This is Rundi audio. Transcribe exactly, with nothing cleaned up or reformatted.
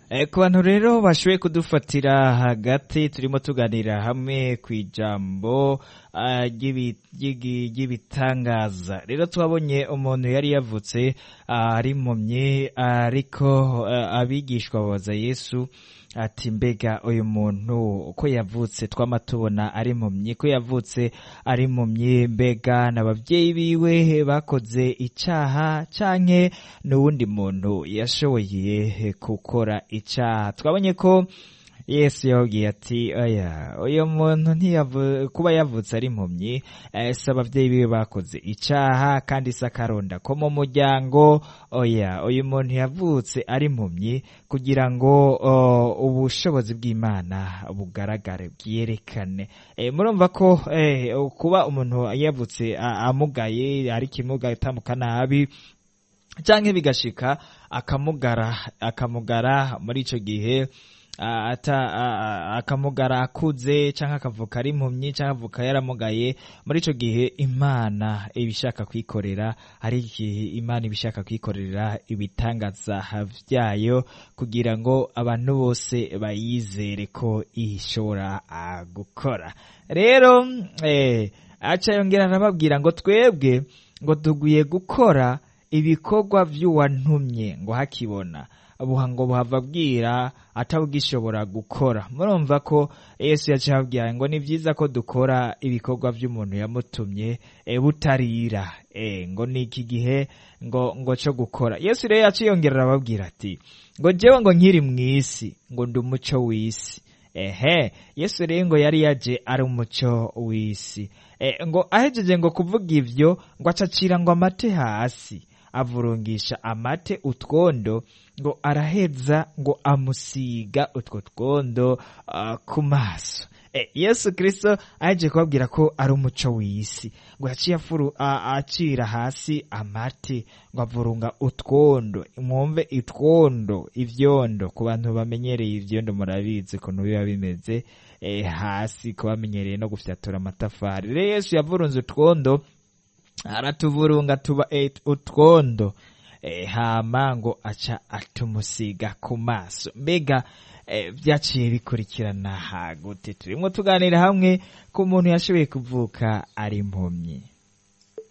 Eh, ku bantu rero bashoboye kudufatira hagati turimo tuganira hamwe kwijambo ah, ry'ibi- ry'igi- ry'ibitangaza. Rero twabonye umuntu yari yavutse ah, ari impumyi ariko ah, abigishwa babaza Yesu ati mbega uyu muntu uko yavutse twama tubona ari impumyi ko yavutse ari impumyi mbega n'abavyeyi biwe bakoze icaha canke n'uwundi muntu yashoboye gukora icaha. Twabonye ko Yesu yababwiye ati oya uyu muntu ntiyavu kuba yavutse ari impumyi eh, si abavyeyi biwe bakoze icaha kandi si akaronda ko mu muryango. Oya uyu muntu yavutse ari impumyi kugira ngo o, ubushobozi bw'Imana bugaragare bwiyerekane. Eh, murumva ko eh, kuba umuntu yavutse a- amugaye ari kimuga atambuka nabi canke bigashika akamugara akamugara muri ico gihe ah, ata ah, ah, akamugara akuze canke akavuka ari impumyi canke avuka yaramugaye, muri ico gihe Imana ibishaka kwikorera ari igihe Imana ibishaka kwikorera ibitangaza vyayo kugira ngo abantu bose bayizere ko ishobora ah, gukora. Rero eh, aca yongera arababwira ngo twebwe ngo tugiye gukora ibikorwa vy'uwantumye ngo hakibona buha ngo buhava bwira atabugishobora gukora. Murumva ko Yesu yaciye ababwira ngo ni vyiza ko dukora ibikorwa vy'umuntu yamutumye e, butarira e, ngo ni iki gihe ngo ngo co gukora. Yesu rero yaciye yongera arababwira ati ngo jewe ngo nkiri mw'isi ngo ndi umuco w'isi. Ehe, Yesu rero ngo yari yaje ari umuco w'isi. E, ngo ahejeje ngo kuvuga ivyo ngo acacira ngo amate hasi avurungisha amate utwondo ngo araheza ngo amusiga utwo twondo uh, ku maso. E, Yesu Kristo aje kubabwira ko ari umuco w'isi ngo yaciye afuru uh, acira hasi amate ngo avurunga utwondo. Mwumve itwondo ivyondo ku bantu bamenyereye ivyondo murabizi kuntu biba bimeze e, hasi ko bamenyereye no gufyatura amatafari. Rero Yesu yavurunze utwondo aratuvurunga tuba et utwondo e, hama ngo aca atumusiga ku maso. Mbega e, vyaciye bikurikirana hagute? Turimo tuganira hamwe ku muntu yashoboye kuvuka ari impumyi.